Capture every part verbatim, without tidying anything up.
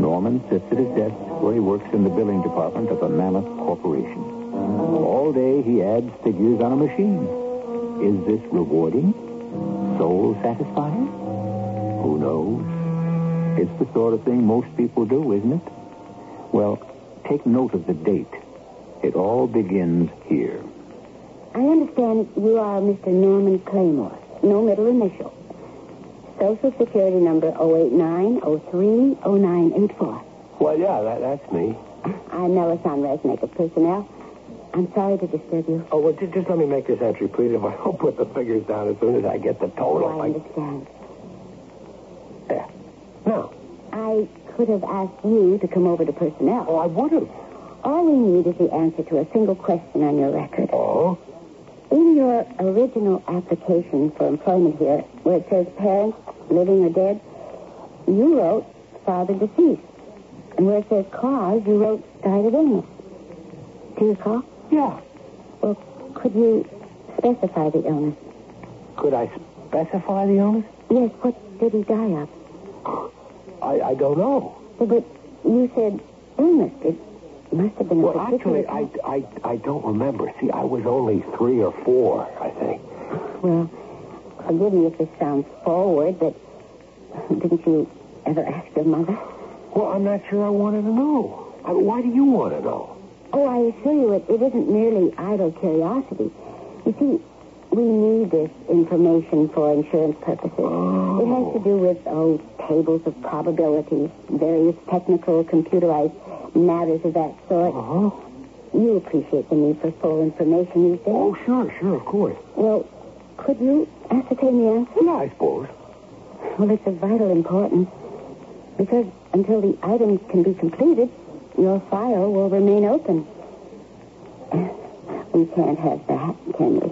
Norman sits at his desk where he works in the billing department of a mammoth corporation. All day he adds figures on a machine. Is this rewarding? Soul satisfying? Who knows? It's the sort of thing most people do, isn't it? Well, take note of the date. It all begins here. I understand you are Mister Norman Claymore. No middle initial. Social Security number oh eight nine oh three oh nine eight four. Well, yeah, that, that's me. I'm Melisande Resnick of Personnel. I'm sorry to disturb you. Oh, well, just, just let me make this entry, please. If I don't put the figures down as soon as I get the total. Oh, I understand. There. Now. I could have asked you to come over to Personnel. Oh, I would have. All we need is the answer to a single question on your record. Oh? In your original application for employment here, where it says parents, living or dead, you wrote father deceased. And where it says cause, you wrote died of illness. Do you recall? Yeah. Well, could you specify the illness? Could I specify the illness? Yes, what did he die of? I, I don't know. Well, but you said illness. It must have been a Well, actually, I, I, I don't remember. See, I was only three or four, I think. Well, forgive me if this sounds forward, but didn't you ever ask your mother? Well, I'm not sure I wanted to know. I, why do you want to know? Oh, I assure you it, it isn't merely idle curiosity. You see, we need this information for insurance purposes. Oh. It has to do with, oh, tables of probabilities, various technical, computerized matters of that sort. Uh-huh. You appreciate the need for full information these days. Oh, sure, sure, of course. Well, could you ascertain the answer? Yeah, I suppose. Well, it's of vital importance. Because until the items can be completed, your file will remain open. We can't have that, can we?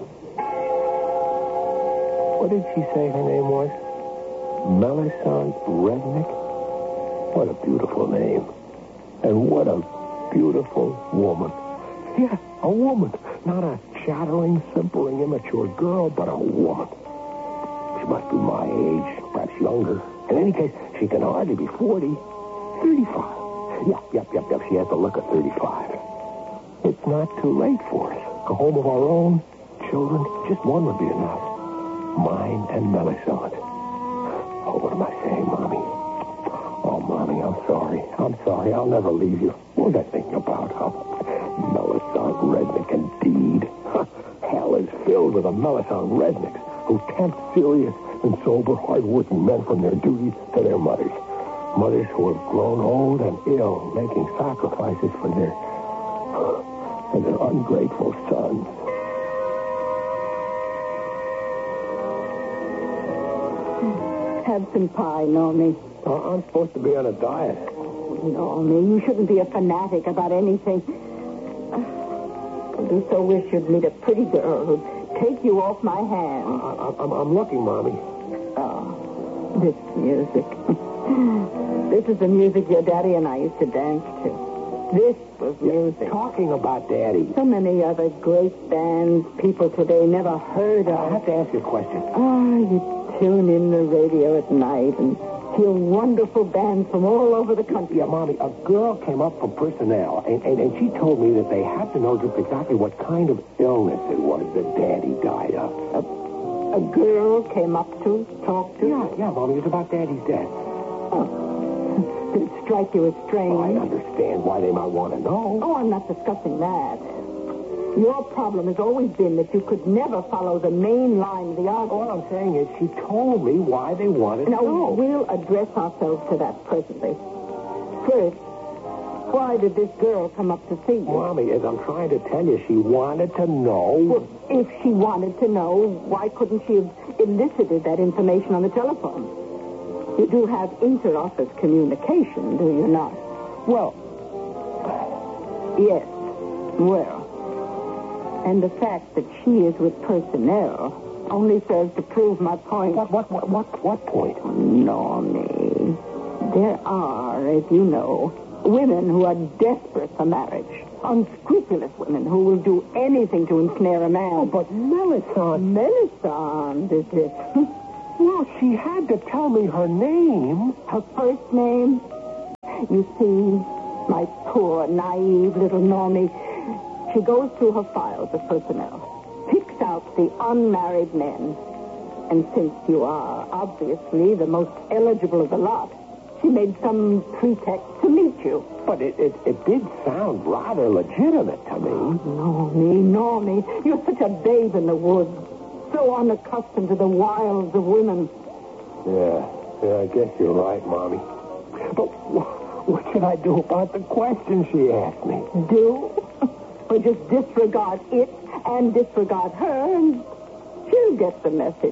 What did she say her name was? Melisande Resnick? What a beautiful name. And what a beautiful woman. Yeah, a woman. Not a chattering, simpering, immature girl, but a woman. She must be my age, perhaps younger. In any case, she can hardly be forty. thirty-five. Yep, yep, yep, yep. She has the look of thirty-five. It's not too late for us. A home of our own, children, just one would be enough. Mine and Melisande. Oh, what am I saying, Mommy? Oh, Mommy, I'm sorry. I'm sorry. I'll never leave you. What was I thinking about? How Melisande Resnick, indeed. Hell is filled with a Melisande Resnicks who tempt serious and sober, hard-working men from their duties to their mothers. Mothers who have grown old and ill, making sacrifices for their, for their ungrateful sons. Have some pie, Normie. Uh, I'm supposed to be on a diet. Normie, you shouldn't be a fanatic about anything. I do so wish you'd meet a pretty girl who'd take you off my hand. I, I, I'm, I'm looking, Mommy. Oh, this music. This is the music your daddy and I used to dance to. This was music. Talking about Daddy. So many other great bands people today never heard I of. have to ask you a question. Ah, you tune in the radio at night and hear wonderful bands from all over the country. Yeah, Mommy, a girl came up from Personnel, and, and, and she told me that they had to know just exactly what kind of illness it was that Daddy died of. A, a girl came up to talk to? Yeah, yeah, Mommy, it's about Daddy's death. Oh. Did it strike you as strange? Oh, I understand why they might want to know. Oh, I'm not discussing that. Your problem has always been that you could never follow the main line of the argument. All I'm saying is she told me why they wanted Now, to know. we'll address ourselves to that presently. First, why did this girl come up to see you? Mommy, as I'm trying to tell you, she wanted to know. Well, if she wanted to know, why couldn't she have elicited that information on the telephone? You do have inter-office communication, do you not? Well, yes. Well, and the fact that she is with Personnel only serves to prove my point. what, what, what, what, what point? Normie, there are, as you know, women who are desperate for marriage. Unscrupulous women who will do anything to ensnare a man. Oh, but Melisande... Melisande, is it? Well, she had to tell me her name. Her first name? You see, my poor, naive little Normie, she goes through her files of personnel, picks out the unmarried men, and since you are obviously the most eligible of the lot, she made some pretext to meet you. But it, it, it did sound rather legitimate to me. Normie, Normie, you're such a babe in the woods, so unaccustomed to the wilds of women. Yeah, yeah, I guess you're right, Mommy. But wh- what should I do about the question she asked me? Do? Or just disregard it and disregard her, and she'll get the message.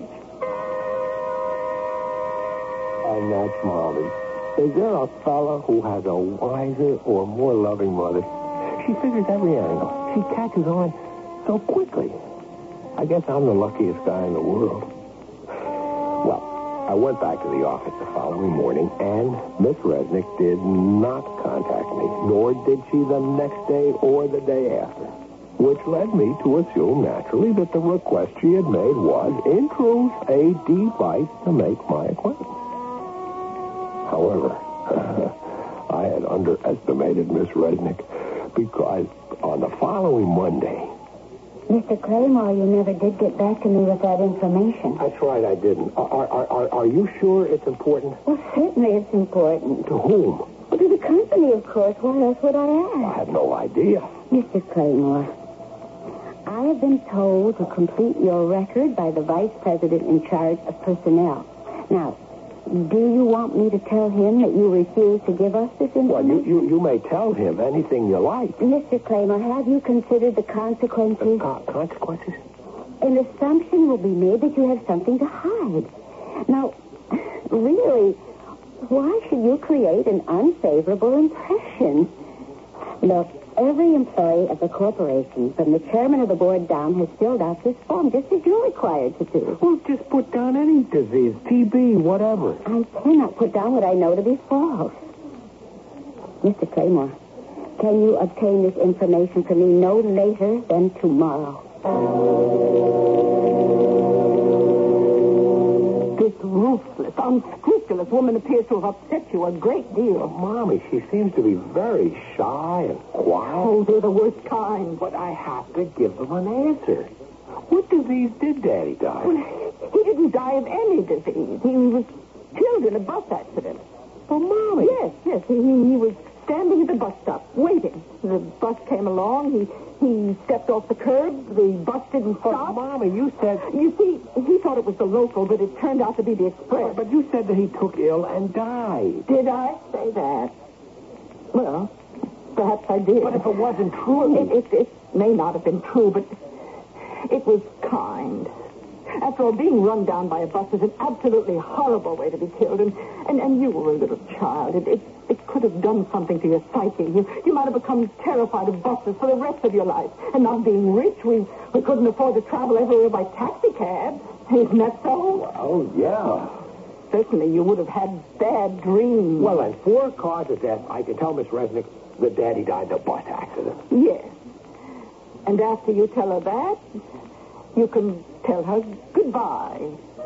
And that's Mommy. Is there a fella who has a wiser or more loving mother? She figures every angle. She catches on so quickly. I guess I'm the luckiest guy in the world. Well, I went back to the office the following morning, and Miss Resnick did not contact me, nor did she the next day or the day after, which led me to assume, naturally, that the request she had made was, in truth, a device to make my acquaintance. However, I had underestimated Miss Resnick because on the following Monday... Mister Claymore, you never did get back to me with that information. That's right, I didn't. Are, are, are, are you sure it's important? Well, certainly it's important. To whom? Well, to the company, of course. Why else would I ask? I have no idea. Mister Claymore, I have been told to complete your record by the vice president in charge of personnel. Now, do you want me to tell him that you refuse to give us this information? Well, you, you, you may tell him anything you like. Mister Claymore, have you considered the consequences? Co- consequences? An assumption will be made that you have something to hide. Now, really, why should you create an unfavorable impression? Look, every employee of the corporation, from the chairman of the board down, has filled out this form, just as you're required to do. Well, just put down any disease, T B, whatever. I cannot put down what I know to be false. Mister Claymore, can you obtain this information for me no later than tomorrow? This ruthless, unscrupulous woman appears to have upset you a great deal. Well, Mommy, she seems to be very shy and quiet. Oh, they're the worst kind. But I have to give them an answer. What disease did Daddy die? Well, he didn't die of any disease. He was killed in a bus accident. Oh, Mommy. Yes, yes. He, he was standing at the bus stop, waiting. The bus came along. He he stepped off the curb. The bus didn't stop. But, Mommy, you said... You see, he thought it was the local, but it turned out to be the express. But you said that he took ill and died. Did I say that? Well, perhaps I did. But if it wasn't true... It, it, it may not have been true, but it was kind. After all, being run down by a bus is an absolutely horrible way to be killed, and, and, and you were a little child. It, it, it could have done something to your psyche. You, you might have become terrified of buses for the rest of your life. And not being rich, we, we couldn't afford to travel everywhere by taxi cab. Isn't that so? Oh, yeah. Certainly you would have had bad dreams. Well, and for cause of death, I can tell Miss Resnick that Daddy died in a bus accident. Yes. And after you tell her that, you can tell her goodbye.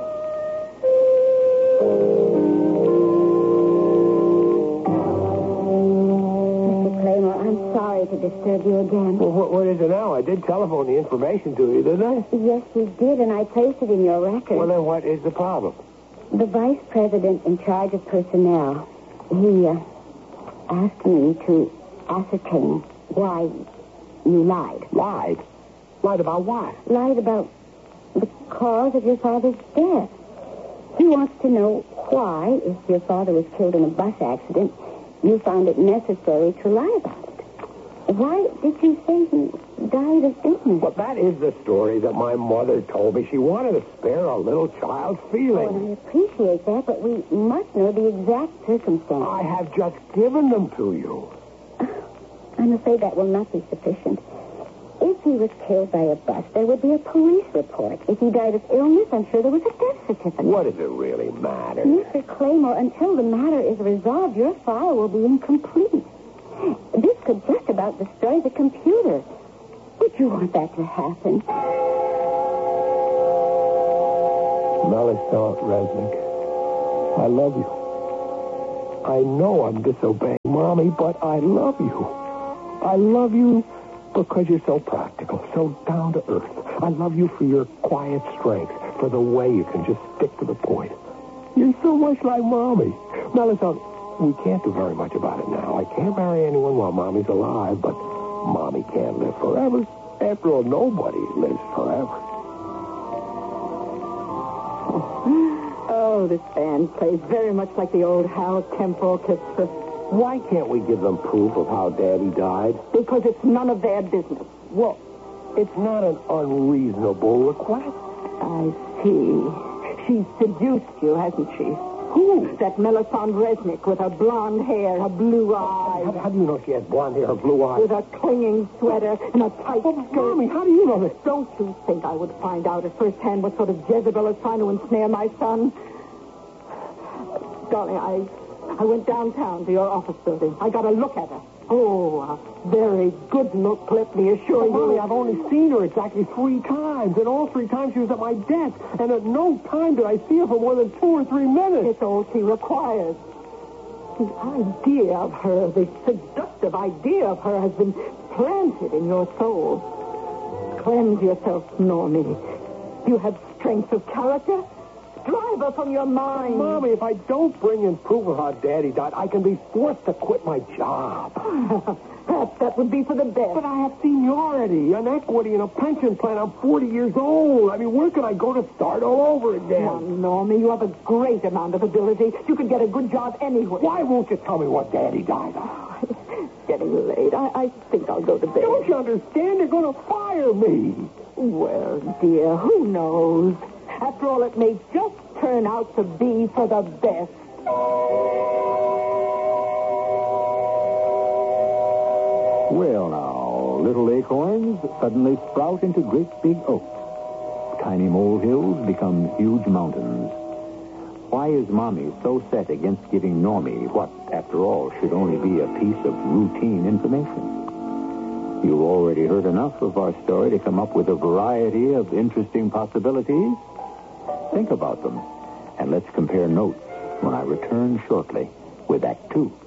Mister Claymore, I'm sorry to disturb you again. Well, what, what is it now? I did telephone the information to you, didn't I? Yes, you did, and I placed it in your record. Well, then what is the problem? The vice president in charge of personnel, he uh, asked me to ascertain why you lied. Lied? Lied about what? Lied about the cause of your father's death. He wants to know why, if your father was killed in a bus accident, you found it necessary to lie about it. Why did you say he died of illness? Well, that is the story that my mother told me. She wanted to spare a little child's Oh, feelings. and I appreciate that, but we must know the exact circumstances. I have just given them to you. I'm afraid that will not be sufficient. If he was killed by a bus, there would be a police report. If he died of illness, I'm sure there was a death certificate. What does it really matter? Mister Claymore, until the matter is resolved, your file will be incomplete. This could just about destroy the computer. Would you want that to happen? Melisande Resnick, I love you. I know I'm disobeying Mommy, but I love you. I love you because you're so practical, so down to earth. I love you for your quiet strength, for the way you can just stick to the point. You're so much like Mommy. Melisande, we can't do very much about it now. I can't marry anyone while Mommy's alive, but Mommy can't live forever. After all, nobody lives forever. Oh, this band plays very much like the old Hal Kemp Orchestra. Why can't we give them proof of how Daddy died? Because it's none of their business. Well, it's not an unreasonable request. I see. She's seduced you, hasn't she? Who? That Melisande Resnick with her blonde hair, her blue eyes. How, how do you know she has blonde hair and blue eyes? With a clinging sweater and a tight Well, skirt. Mommy, how do you know this? Don't you think I would find out at first hand what sort of Jezebel is trying to ensnare my son? Darling, I I went downtown to your office building. I got a look at her. Oh, a very good look, let me assure Well, you. Mommy, I've only seen her exactly three times, and all three times she was at my desk, and at no time did I see her for more than two or three minutes. It's all she requires. The idea of her, the seductive idea of her has been planted in your soul. Cleanse yourself, Normie. You have strength of character. Drive her from your mind. Mommy, if I don't bring in proof of how Daddy died, I can be forced to quit my job. Perhaps that would be for the best. But I have seniority, an equity, and a pension plan. I'm forty years old. I mean, where can I go to start all over again? Now, Normie, you have a great amount of ability. You could get a good job anywhere. Why won't you tell me what Daddy died of? It's getting late. I, I think I'll go to bed. Don't you understand? They're going to fire me. Well, dear, who knows? After all, it may just turn out to be for the best. Well, now, little acorns suddenly sprout into great big oaks. Tiny molehills become huge mountains. Why is Mommy so set against giving Normie what, after all, should only be a piece of routine information? You've already heard enough of our story to come up with a variety of interesting possibilities. Think about them, and let's compare notes when I return shortly with Act Two.